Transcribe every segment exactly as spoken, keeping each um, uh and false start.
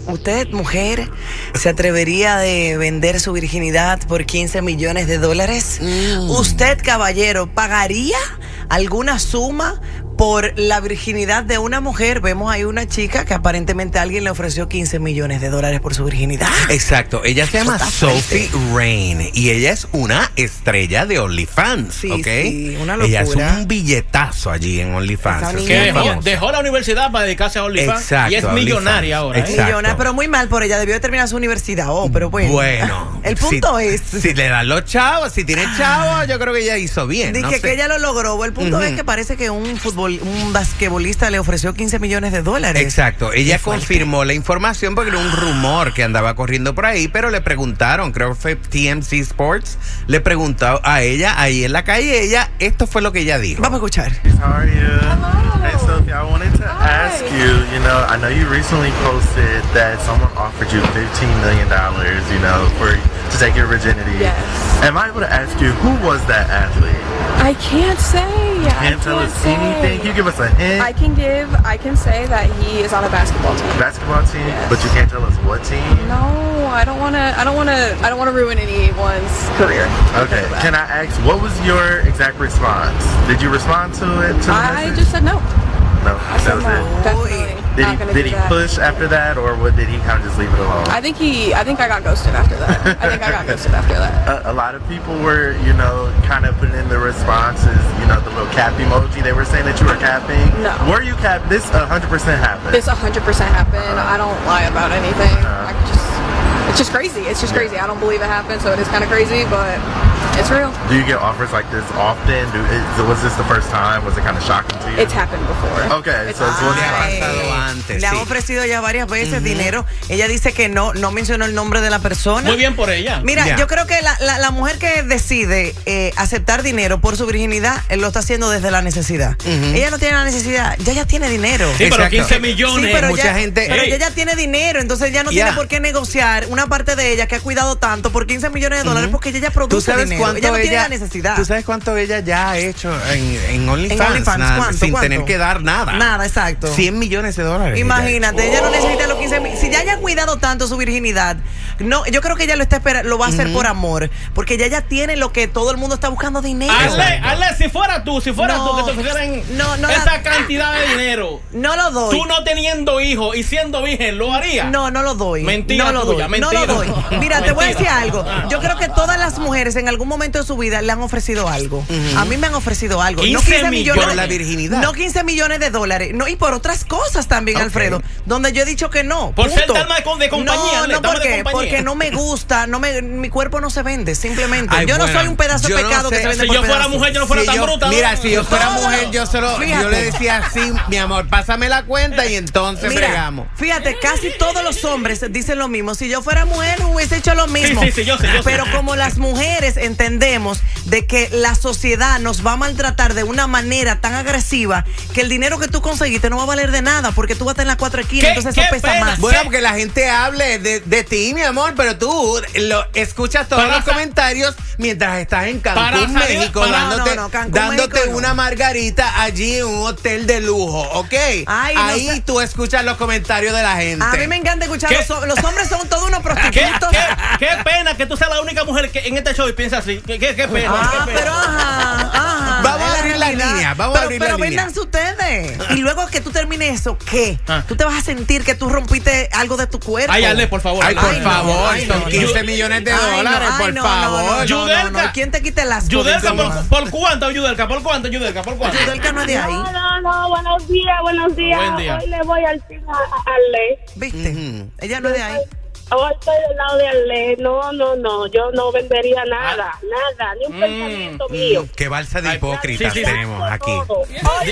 ¿Usted, mujer, se atrevería de vender su virginidad por quince millones de dólares? Mm. ¿Usted, caballero, pagaría alguna suma por la virginidad de una mujer? Vemos ahí una chica que aparentemente alguien le ofreció quince millones de dólares por su virginidad. Exacto, ella se llama Sophie Rain y ella es una estrella de OnlyFans, sí, ¿ok? Sí, una locura. Ella es un billetazo allí en OnlyFans. Que dejó, dejó la universidad para dedicarse a OnlyFans. Exacto, y es millonaria ahora. Exacto. ¿eh? Millonaria, pero muy mal por ella, debió de terminar su universidad. Oh, pero bueno. Bueno. El punto si, es... Si le dan los chavos, si tiene chavos, yo creo que ella hizo bien. Dije no sé. que ella lo logró. El punto uh-huh. es que parece que un fútbol, un basquetbolista le ofreció quince millones de dólares. Exacto. Ella confirmó la información porque era un rumor que andaba corriendo por ahí, pero le preguntaron, creo que fue T M C Sports, le preguntó a ella ahí en la calle, ella, esto fue lo que ella dijo. Vamos a escuchar. How are you? Hello. Hey, Sophie, I wanted to Hi. ask you, you know, I know you recently posted that someone offered you fifteen million dollars, you know, for to take your virginity. Yes. Am I able to ask you, who was that athlete? I can't say. You can't I tell can't us say. anything? Can you give us a hint? I can give, I can say that he is on a basketball team. Basketball team? Yes. But you can't tell us what team? No, I don't want to, I don't want to, I don't want to ruin anyone's career. Okay, can I ask, what was your exact response? Did you respond to it? To the I message? just said no. No, I that said was no. it. Definitely. Did not he, gonna did do he that. push after that, or what, did he kind of just leave it alone? I think he, I think I got ghosted after that. I think I got ghosted after that. A, a lot of people were, you know, kind of putting in the responses, you know, the little cap emoji. They were saying that you were capping. No. Were you capped? This one hundred percent happened. This one hundred percent happened. Uh-huh. I don't lie about anything. Uh-huh. I just, it's just crazy. It's just crazy. I don't believe it happened, so it is kind of crazy, but it's real. Do you get offers like this often? Do, is, was this the first time? Was it kind of shocking to you? It's happened before. Okay, It's so it's one Ay, time. antes, le han sí. ofrecido ya varias veces uh-huh. dinero. Ella dice que no, no mencionó el nombre de la persona. Muy bien por ella. Mira, Yeah. yo creo que la, la, la mujer que decide eh, aceptar dinero por su virginidad, él lo está haciendo desde la necesidad. Uh-huh. Ella no tiene la necesidad, ya ya tiene dinero. Sí, pero Exacto. quince millones. Sí, pero mucha ya, gente- pero Hey. ella ya tiene dinero, entonces ella no Yeah. tiene por qué negociar una parte de ella que ha cuidado tanto por quince millones de dólares, uh-huh. porque ella ya produce ¿Tú sabes dinero. cuánto Ella no tiene ella, la necesidad. ¿Tú sabes cuánto ella ya ha hecho en, en OnlyFans? En OnlyFans, nada, ¿cuánto, sin cuánto? tener que dar nada. Nada, exacto. cien millones de dólares. Imagínate, ella, ella no necesita los quince mil. Si ya haya cuidado tanto su virginidad, no, yo creo que ella lo está esperando, lo va a hacer uh-huh. por amor, porque ella ya tiene lo que todo el mundo está buscando, dinero. Ale, Ale, si fuera tú, si fuera No, tú que te ofrecieran no, no esa la- cantidad de dinero, No lo doy. tú no teniendo hijos y siendo virgen, ¿lo harías? No, no lo doy. Mentira no lo tuya, doy. mentira. No lo doy. Mira, te voy a decir Mentira. algo. Yo creo que todas las mujeres en algún momento de su vida le han ofrecido algo. Uh-huh. A mí me han ofrecido algo. quince no quince millones millones. por la virginidad. No quince millones de dólares. No, y por otras cosas también, Okay. Alfredo, donde yo he dicho que no. Por punto. ser dama de, de compañía. No, Ale, no, dama ¿por de qué? compañía. Porque no me gusta, no me, mi cuerpo no se vende, simplemente. Ay, yo bueno, no soy un pedazo de yo no pecado sé. que se vende Si por yo fuera pedazos. mujer, yo no fuera Si tan yo- bruta. Mira, ¿no? si yo fuera No, mujer, yo, se lo, fíjate. yo le decía así, mi amor, pásame la cuenta y entonces Mira, bregamos. fíjate, casi todos los hombres dicen lo mismo. Si yo fuera mujer, hubiese hecho lo mismo. Sí, sí, sí, yo sé, yo sé. Pero como las mujeres entendemos de que la sociedad nos va a maltratar de una manera tan agresiva que el dinero que tú conseguiste no va a valer de nada porque tú vas a estar en las cuatro esquinas, ¿Qué- entonces eso qué pesa pena? más. Bueno, porque la gente hable de, de ti, mi amor, pero tú lo escuchas todos Para los sa- comentarios mientras estás en Para Cancún, salir- México, para- dándote, no, no, Cancún, dándote México, no. una margarita allí en un hotel de lujo, ¿ok? Ay, no Ahí sé. tú escuchas los comentarios de la gente. A mí me encanta escuchar ¿Qué? los, hom- los hombres son todos unos ¿Qué, prostitutos. qué, qué pena que tú seas la única mujer que en este show piensa así. ¿Qué, qué, qué pena? Ah, qué pena. pero ajá, ajá. Vamos a es abrir la realidad. línea, vamos a pero, abrir la pero línea. véndanse ustedes. Y luego que tú termines eso, ¿qué? Ah. Tú te vas a sentir que tú rompiste algo de tu cuerpo. Ay, Ale, por favor. Ay, por Ale. favor, ay, son no, quince no. millones de Ay, no, dólares, ay, por no, favor. No, no, no, Yudelka. no, no. ¿Quién te quita las Yudelka, cosas? ¿por, ¿por cuánto, Yudelka? ¿Por cuánto, Yudelka? ¿Por cuánto? Yudelka no es de ahí. No, no, no, buenos días, buenos días. Buen día. Hoy le voy al cine a a Ale. ¿Viste? Ujú. Ella no es de ahí. Hoy estoy del lado de Ale. No, no, no, yo no vendería nada, nada, ni un Mm, pensamiento mío. Mm, qué balsa de Ay, hipócritas sí, sí, sí. tenemos aquí. Todo. Oye,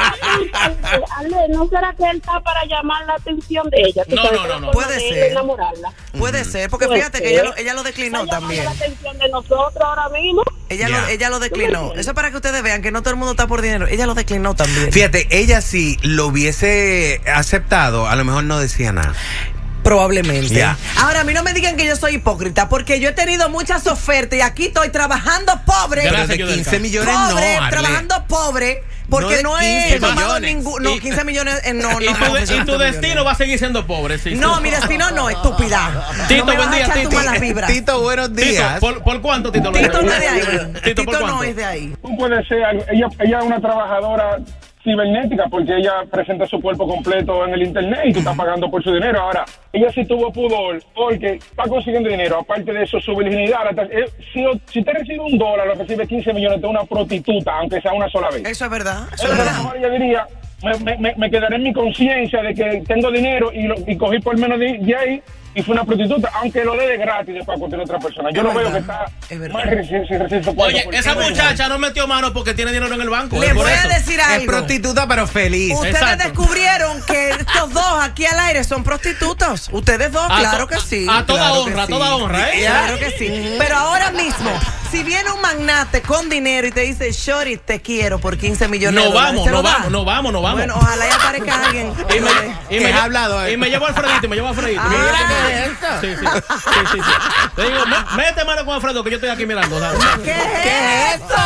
Ale, ¿no será que él está para llamar la atención de ella? Tú No, sabes, no, no, no. una forma Puede de él ser. enamorarla. Puede ser, porque Puede fíjate que ser. ella lo, ella lo declinó Está llamando también. la atención de nosotros ahora mismo. Ella, Ya. lo, ella lo ¿Tú me declinó. entiendes? Eso es para que ustedes vean que no todo el mundo está por dinero. Ella lo declinó también. Fíjate, ella si lo hubiese aceptado, a lo mejor no decía nada. Probablemente. Ya. Ahora, a mí no me digan que yo soy hipócrita, porque yo he tenido muchas ofertas y aquí estoy trabajando pobre. Gracias, Pero de Yudelka. quince millones pobre, no, Arle. trabajando pobre, Porque No no, de he quince tomado millones. ningún. No, Y- quince millones. eh, no, Y no, tu, no, de- no, y tu no, destino va a seguir siendo pobre, sí. No, mi destino no, estúpida. Tito, no me buen vas a día, echar Tito. tus malas vibras. Tito, buenos Tito, días. ¿por, ¿por cuánto, Tito? lo Tito no es de ahí. Tito, ¿por Tito no cuánto? es de ahí. Tú puedes ser, algo- ella, ella es una trabajadora cibernética porque ella presenta su cuerpo completo en el internet y tú estás pagando por su dinero. Ahora, ella sí tuvo pudor porque está consiguiendo dinero, aparte de eso, su virginidad. hasta- eh, si, si te recibe un dólar, lo recibe quince millones de una prostituta, aunque sea una sola vez. Eso es verdad. Eso Entonces, es a lo verdad. mejor ella diría, me, me, me quedaré en mi conciencia de que tengo dinero y, lo, y cogí por menos de, de ahí y fue una prostituta, aunque lo dé de gratis después a continuar otra persona. Yo Es no veo que verdad, está es verdad. más reci- sin recibir su cuarto Oye, por esa quince muchacha no metió mano porque tiene dinero en el banco. Le es por voy a eso. decir Es algo. prostituta, pero feliz. Ustedes Exacto. descubrieron que estos dos aquí al aire son prostitutos. Ustedes dos, A claro to- que sí. a toda claro honra, que a toda honra, ¿eh? Claro que sí. Pero ahora mismo, si viene un magnate con dinero y te dice, Shorty, te quiero por quince millones No de dólares, vamos, ¿se lo no da? vamos, no vamos, no vamos. Bueno, ojalá y aparezca alguien. Y me, y Que me, es hablador. y me llevo a Alfredito, y me llevo a Alfredito. Ah, Mira, ¿qué es esto? Sí, sí, sí, sí, sí. Te digo, me- mete mano con Alfredo que yo estoy aquí mirando. ¿sabes? ¿Qué es esto?